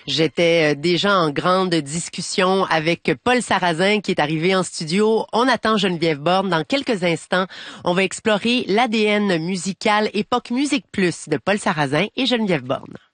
J'étais déjà en grande discussion avec Paul Sarrazin qui est arrivé en studio. On attend Geneviève Borne. Dans quelques instants, on va explorer l'ADN musical époque Musique Plus de Paul Sarrazin et Geneviève Borne.